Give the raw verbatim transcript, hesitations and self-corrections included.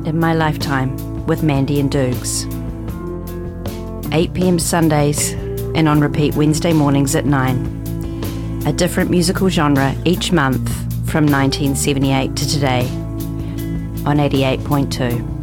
in My Lifetime with Mandy and Dukes. eight p.m. Sundays and on repeat Wednesday mornings at nine. A different musical genre each month from nineteen seventy-eight to today on eighty-eight point two.